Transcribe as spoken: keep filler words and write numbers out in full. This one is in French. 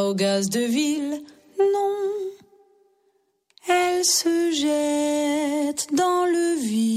pas au gaz de ville, non. Elle se jette dans le vide.